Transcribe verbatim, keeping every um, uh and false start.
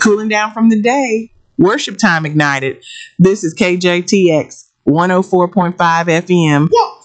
Cooling down from the day. Worship time ignited. This is K J T X one oh four point five F M.